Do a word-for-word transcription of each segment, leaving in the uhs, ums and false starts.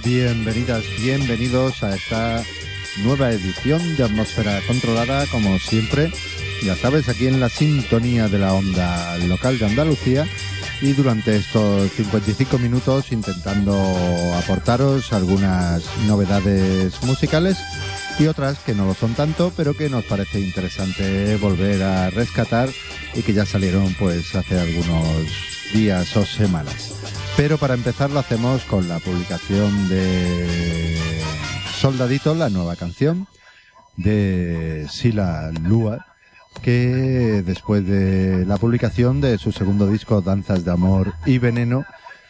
Bienvenidas, bienvenidos a esta nueva edición de Atmósfera Controlada, como siempre, ya sabes, aquí en la sintonía de la onda local de Andalucía, y durante estos cincuenta y cinco minutos intentando aportaros algunas novedades musicales y otras que no lo son tanto, pero que nos parece interesante volver a rescatar y que ya salieron pues hace algunos días o semanas. Pero para empezar lo hacemos con la publicación de Soldadito, la nueva canción de Sila Lua, que después de la publicación de su segundo disco Danzas de Amor y Veneno,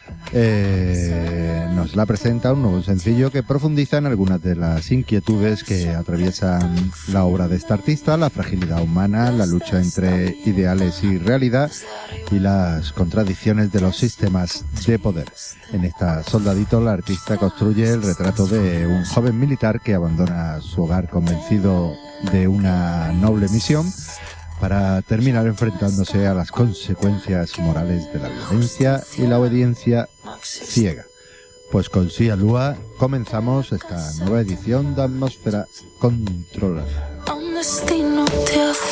eh, nos la presenta un nuevo sencillo que profundiza en algunas de las inquietudes que atraviesan la obra de esta artista: la fragilidad humana, la lucha entre ideales y realidad y las contradicciones de los sistemas de poder. En esta Soldadito, la artista construye el retrato de un joven militar que abandona su hogar convencido de una noble misión para terminar enfrentándose a las consecuencias morales de la violencia y la obediencia ciega. Pues con Sia Lua comenzamos esta nueva edición de Atmósfera Controlada. Un destino te